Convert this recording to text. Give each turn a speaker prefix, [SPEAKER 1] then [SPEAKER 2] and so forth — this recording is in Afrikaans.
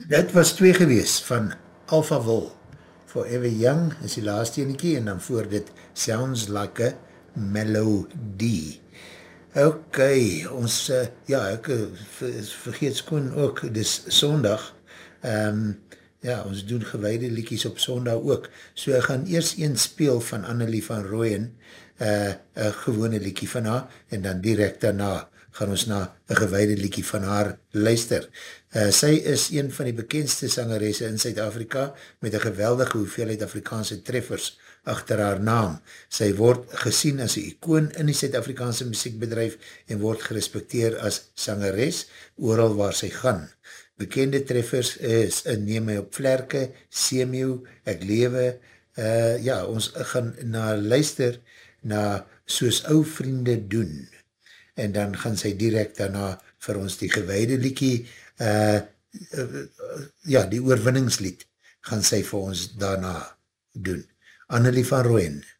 [SPEAKER 1] Dit was twee gewees van Alpha Will. Forever Young is die laaste eniekie en dan voor dit Sounds Like a Melody. Ok, ons, ek vergeet skoon ook, dis Sondag, ons doen gewyde liedjies op Sondag ook, so ek gaan eers een speel van Annelie van Rooyen, een gewone liedjie van haar, en dan direct daarna gaan ons na een gewyde liedjie van haar luister. Sy is een van die bekendste sangeresse in Suid-Afrika met een geweldige hoeveelheid Afrikaanse treffers achter haar naam. Sy word gesien as een icoon in die Suid-Afrikaanse muziekbedrijf en word gerespekteer as sangeres oral waar sy gaan. Bekende treffers is Neem my op vlerke, Seemeeuw, Ek lewe, ons gaan luister na Soos ou vriende doen. En dan gaan sy direct daarna vir ons die gewyde liedjie, die oorwinningslied, gaan sy vir ons daarna doen. Annelie van Rooyen.